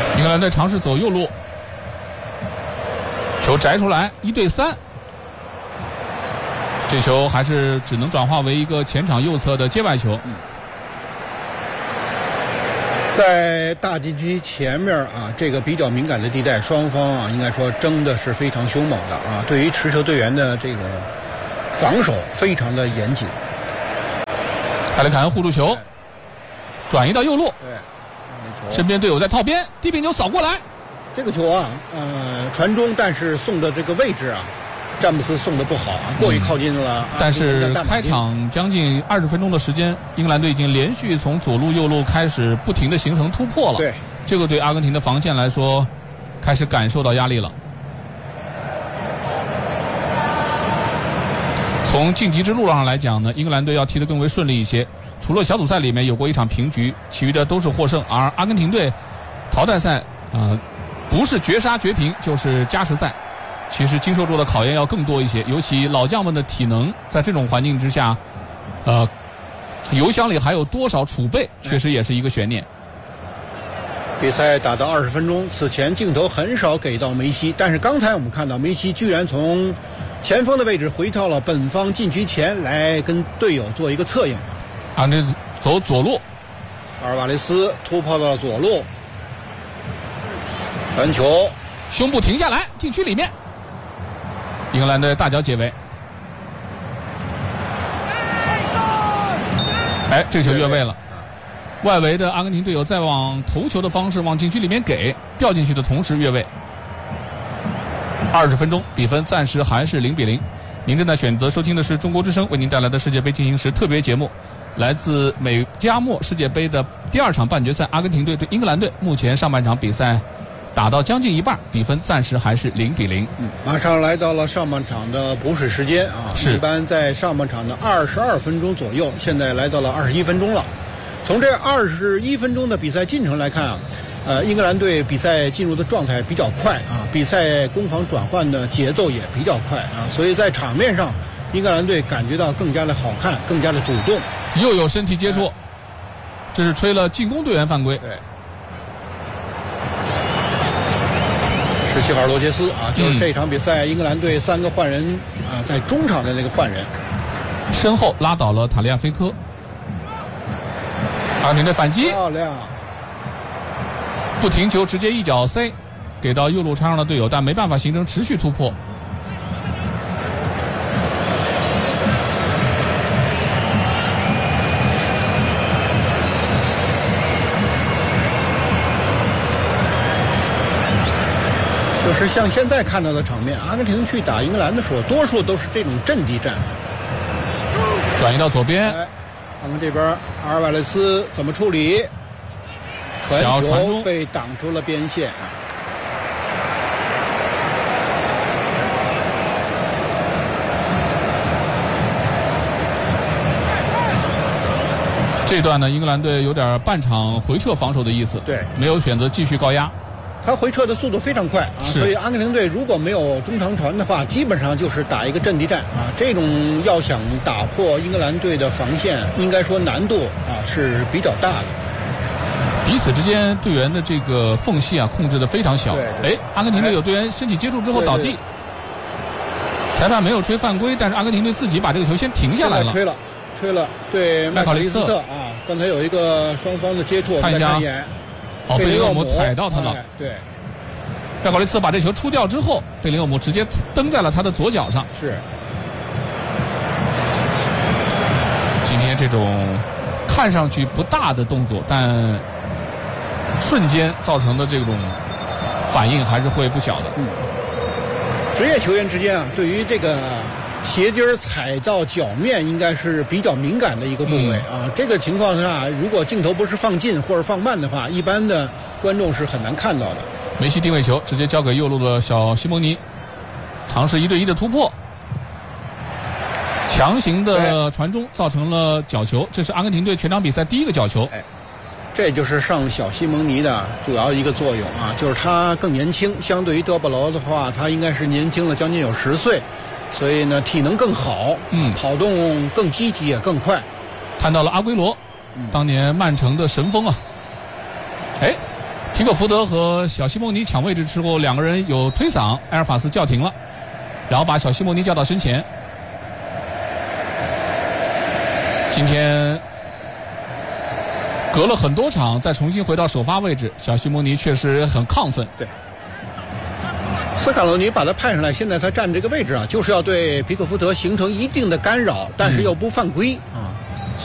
英格兰队尝试走右路，球摘出来，1对3。这球还是只能转化为一个前场右侧的界外球。 在大禁区前面啊，这个比较敏感的地带，双方啊应该说争的是非常凶猛的啊。对于持球队员的这个防守非常的严谨。 凯雷凯恩护住球，转移到右路， 对， 身边队友在套边，低平球扫过来。 这个球啊，传中，但是送的这个位置啊，詹姆斯送的不好啊，过于靠近了。 但是开场将近20分钟的时间，英格兰队已经连续从左路右路开始不停的形成突破了。 对， 这个对阿根廷的防线来说，开始感受到压力了。从晋级之路上来讲呢，英格兰队要踢得更为顺利一些。除了小组赛里面有过一场平局，其余的都是获胜。而阿根廷队淘汰赛不是绝杀绝平，就是加时赛。其实经受住的考验要更多一些，尤其老将们的体能在这种环境之下，油箱里还有多少储备，确实也是一个悬念。 比赛打到20分钟，此前镜头很少给到梅西，但是刚才我们看到梅西居然从前锋的位置回到了本方禁区前来跟队友做一个策应。 这走左路， 阿尔瓦雷斯突破到了左路，传球， 胸部停下来，禁区里面。英格兰队大脚解围，这球越位了。外围的阿根廷队友在往头球的方式往禁区里面给，掉进去的同时越位。20分钟，比分暂时还是0比0。您正在选择收听的是中国之声为您带来的世界杯进行时特别节目，来自美加墨世界杯的第2场半决赛，阿根廷队对英格兰队。目前上半场比赛打到将近一半，比分暂时还是0比0。 马上来到了上半场的补水时间啊，一般在上半场的22分钟左右，现在来到了21分钟了。从这21分钟的比赛进程来看啊，英格兰队比赛进入的状态比较快啊，比赛攻防转换的节奏也比较快啊，所以在场面上，英格兰队感觉到更加的好看，更加的主动， 又有身体接触，这是吹了进攻队员犯规。 对。17号罗杰斯啊，就是这场比赛英格兰队3个换人啊，在中场的那个换人， 身后拉倒了塔利亚菲科。阿根廷的反击， 漂亮， 不停球直接一脚塞，给到右路插上的队友，但没办法形成持续突破。 就是像现在看到的场面，阿根廷去打英格兰的时候，多数都是这种阵地战。 转移到左边， 看看这边阿尔瓦雷斯怎么处理，传球被挡出了边线。 这段呢，英格兰队有点半场回撤防守的意思， 对， 没有选择继续高压。 他回撤的速度非常快啊，所以阿根廷队如果没有中长传的话，基本上就是打一个阵地战啊。这种要想打破英格兰队的防线，应该说难度啊是比较大的。 彼此之间队员的这个缝隙啊控制的非常小。阿根廷队有队员身体接触之后倒地，裁判没有吹犯规，但是阿根廷队自己把这个球先停下来了。 吹了，对麦考利斯特啊，刚才有一个双方的接触， 看一下。贝林厄姆踩到他了， 对。 麦考利斯特把这球出掉之后，贝林厄姆直接蹬在了他的左脚上。 是。 今天这种看上去不大的动作，但瞬间造成的这种反应还是会不小的。 职业球员之间啊，对于这个鞋底踩到脚面应该是比较敏感的一个部位啊。这个情况下，如果镜头不是放近或者放慢的话，一般的观众是很难看到的。 梅西定位球直接交给右路的小西蒙尼，尝试1对1的突破，强行的传中造成了角球，这是阿根廷队全场比赛第1个角球。 这就是上小西蒙尼的主要一个作用啊，就是他更年轻，相对于德保罗的话，他应该是年轻了将近有10岁。所以呢，体能更好，跑动更积极也更快。 看到了阿圭罗，当年曼城的神锋啊， 皮克福德和小西蒙尼抢位置之后，两个人有推搡，埃尔法斯叫停了，然后把小西蒙尼叫到身前。今天隔了很多场再重新回到首发位置，小西蒙尼确实很亢奋。 对，斯卡罗尼把他派上来，现在他站这个位置啊，就是要对皮克福德形成一定的干扰，但是又不犯规啊。